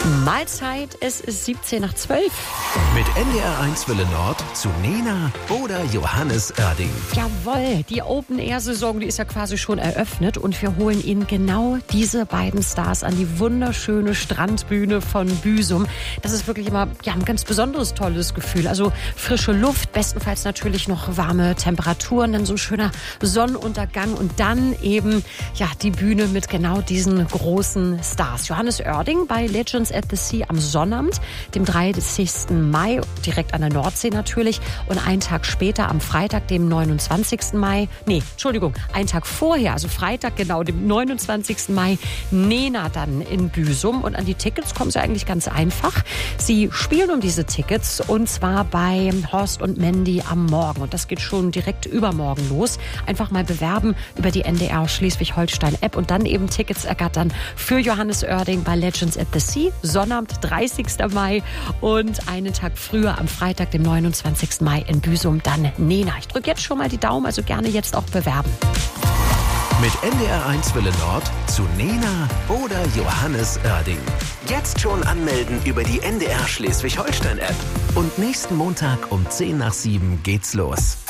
Mahlzeit, es ist 17 nach 12. Mit NDR1 Welle Nord zu Nena oder Johannes Oerding. Jawohl, die Open-Air-Saison, die ist ja quasi schon eröffnet und wir holen Ihnen genau diese beiden Stars an die wunderschöne Strandbühne von Büsum. Das ist wirklich immer ein ganz besonderes, tolles Gefühl. Also frische Luft, bestenfalls natürlich noch warme Temperaturen, dann so ein schöner Sonnenuntergang und dann eben die Bühne mit genau diesen großen Stars. Johannes Oerding bei Legends at the Sea am Sonnabend, dem 30. Mai, direkt an der Nordsee natürlich. Und einen Tag später, am Freitag, dem 29. Mai, einen Tag vorher, also Freitag genau, dem 29. Mai, Nena dann in Büsum. Und an die Tickets kommen Sie eigentlich ganz einfach. Sie spielen um diese Tickets und zwar bei Horst und Mandy am Morgen. Und das geht schon direkt übermorgen los. Einfach mal bewerben über die NDR Schleswig-Holstein-App und dann eben Tickets ergattern für Johannes Oerding bei Legends at the Sea. Sonnabend, 30. Mai und einen Tag früher am Freitag, dem 29. Mai in Büsum, dann Nena. Ich drücke jetzt schon mal die Daumen, also gerne jetzt auch bewerben. Mit NDR1 Welle Nord zu Nena oder Johannes Oerding. Jetzt schon anmelden über die NDR Schleswig-Holstein-App. Und nächsten Montag um 6:50 geht's los.